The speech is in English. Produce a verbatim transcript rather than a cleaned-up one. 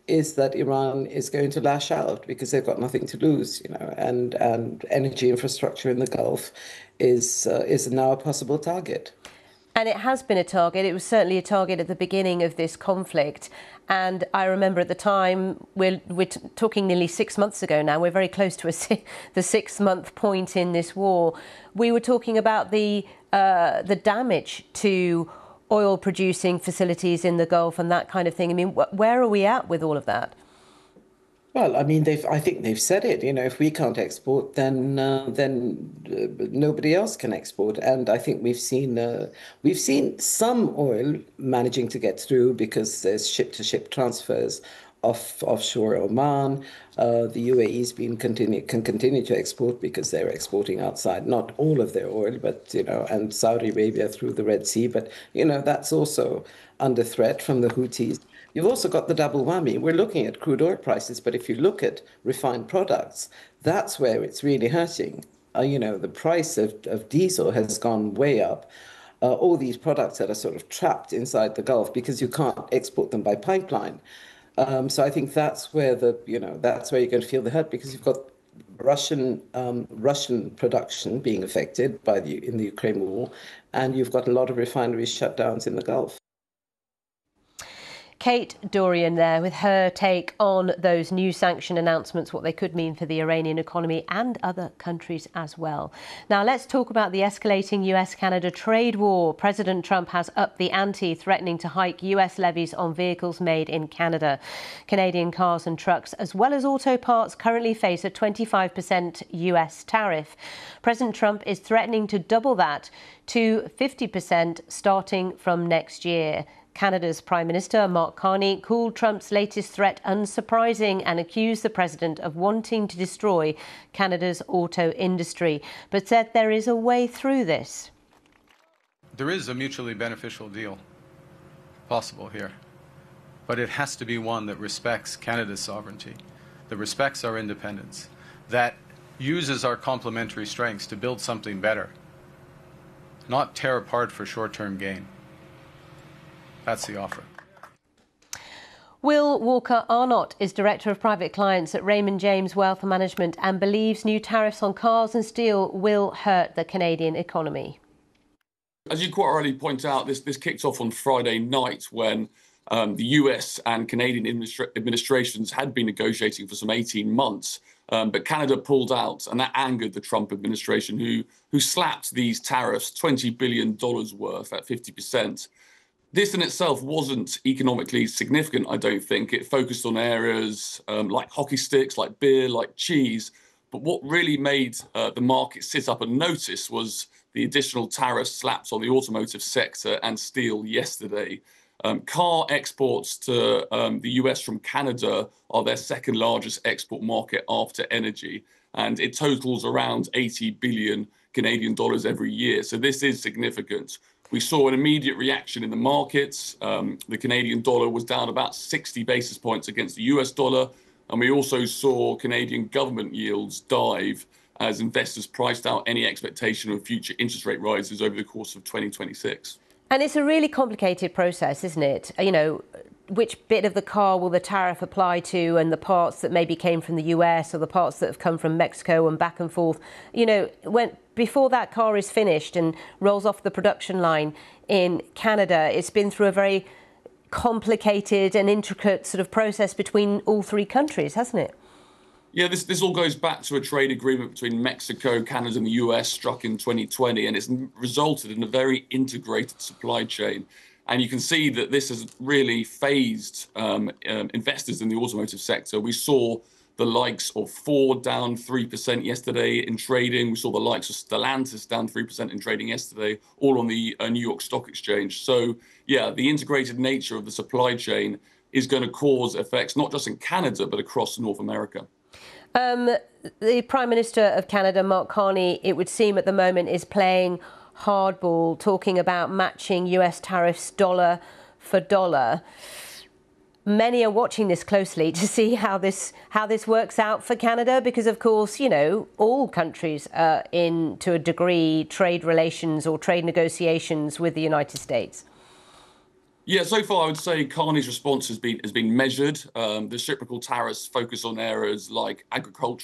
is that Iran is going to lash out because they've got nothing to lose, you know, and and energy infrastructure in the Gulf is uh, is now a possible target. And it has been a target. It was certainly a target at the beginning of this conflict. And I remember at the time, we're, we're talking nearly six months ago now, we're very close to a, the six-month point in this war. We were talking about the uh, the damage to oil-producing facilities in the Gulf and that kind of thing. I mean, wh where are we at with all of that? Well, I mean, they've. I think they've said it. You know, if we can't export, then uh, then uh, nobody else can export. And I think we've seen uh, we've seen some oil managing to get through because there's ship-to-ship transfers off offshore Oman. Uh, the U A E's been continue can continue to export because they're exporting outside, not all of their oil, but you know, and Saudi Arabia through the Red Sea. But you know, that's also under threat from the Houthis. You've also got the double whammy. We're looking at crude oil prices, but if you look at refined products, that's where it's really hurting. Uh, you know, the price of, of diesel has gone way up. Uh, all these products that are sort of trapped inside the Gulf because you can't export them by pipeline. Um, so I think that's where the, you know, that's where you're going to feel the hurt because you've got Russian um, Russian production being affected by the in the Ukraine war, and you've got a lot of refineries shutdowns in the Gulf. Kate Dorian there with her take on those new sanction announcements, what they could mean for the Iranian economy and other countries as well. Now let's talk about the escalating U S Canada trade war. President Trump has upped the ante, threatening to hike U S levies on vehicles made in Canada. Canadian cars and trucks, as well as auto parts, currently face a twenty-five percent U S tariff. President Trump is threatening to double that to fifty percent starting from next year. Canada's Prime Minister, Mark Carney, called Trump's latest threat unsurprising and accused the president of wanting to destroy Canada's auto industry, but said there is a way through this. There is a mutually beneficial deal possible here, but it has to be one that respects Canada's sovereignty, that respects our independence, that uses our complementary strengths to build something better, not tear apart for short-term gain. That's the offer. Will Walker-Arnott is Director of Private Clients at Raymond James Wealth Management and believes new tariffs on cars and steel will hurt the Canadian economy. As you quite rightly point out, this, this kicked off on Friday night when um, the U S and Canadian administra administrations had been negotiating for some eighteen months. Um, but Canada pulled out, and that angered the Trump administration, who, who slapped these tariffs, twenty billion dollars worth at fifty percent. This in itself wasn't economically significant, I don't think. It focused on areas um, like hockey sticks, like beer, like cheese. But what really made uh, the market sit up and notice was the additional tariffs slapped on the automotive sector and steel yesterday. Um, car exports to um, the U S from Canada are their second largest export market after energy. And it totals around eighty billion Canadian dollars every year. So this is significant. We saw an immediate reaction in the markets. Um, the Canadian dollar was down about sixty basis points against the U S dollar. And we also saw Canadian government yields dive as investors priced out any expectation of future interest rate rises over the course of twenty twenty-six. And it's a really complicated process, isn't it? You know, which bit of the car will the tariff apply to, and the parts that maybe came from the U S or the parts that have come from Mexico and back and forth. You know, when before that car is finished and rolls off the production line in Canada, it's been through a very complicated and intricate sort of process between all three countries, hasn't it? Yeah, this, this all goes back to a trade agreement between Mexico, Canada and the U S struck in twenty twenty, and it's resulted in a very integrated supply chain. And you can see that this has really phased um, um, investors in the automotive sector. We saw the likes of Ford down three percent yesterday in trading. We saw the likes of Stellantis down three percent in trading yesterday, all on the uh, New York Stock Exchange. So, yeah, the integrated nature of the supply chain is going to cause effects not just in Canada, but across North America. Um, the Prime Minister of Canada, Mark Carney, it would seem at the moment is playing hardball, talking about matching U S tariffs dollar for dollar. Many are watching this closely to see how this how this works out for Canada, because of course, you know, all countries are in, to a degree, trade relations or trade negotiations with the United States. Yeah, so far I would say Carney's response has been has been measured. Um, the reciprocal tariffs focus on areas like agriculture